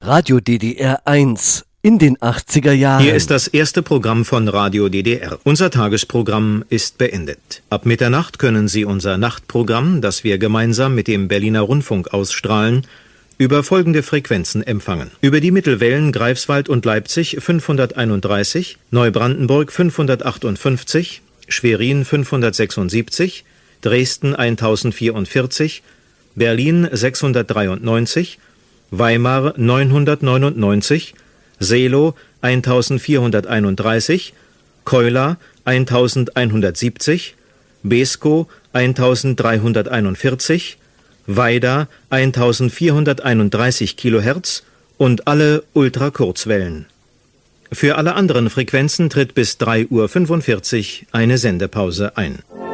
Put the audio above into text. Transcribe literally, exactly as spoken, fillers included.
Radio D D R eins in den achtziger Jahren. Hier ist das erste Programm von Radio D D R. Unser Tagesprogramm ist beendet. Ab Mitternacht können Sie unser Nachtprogramm, das wir gemeinsam mit dem Berliner Rundfunk ausstrahlen, über folgende Frequenzen empfangen. Über die Mittelwellen Greifswald und Leipzig fünfhunderteinunddreißig, Neubrandenburg fünfhundertachtundfünfzig, Schwerin fünfhundertsechsundsiebzig, Dresden tausendvierundvierzig, Berlin sechshundertdreiundneunzig, Weimar neunhundertneunundneunzig, Seelow eintausendvierhunderteinunddreißig, Keula eintausendeinhundertsiebzig, Beeskow eintausenddreihunderteinundvierzig, Weida eintausendvierhunderteinunddreißig Kilohertz und alle Ultrakurzwellen. Für alle anderen Frequenzen tritt bis drei Uhr fünfundvierzig eine Sendepause ein.